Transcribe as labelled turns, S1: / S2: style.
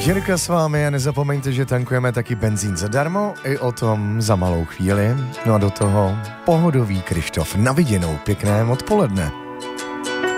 S1: Jirka s vámi a nezapomeňte, že tankujeme taky benzín zadarmo, i o tom za malou chvíli. No a do toho pohodový Krištof. Na viděnou, pěkné odpoledne.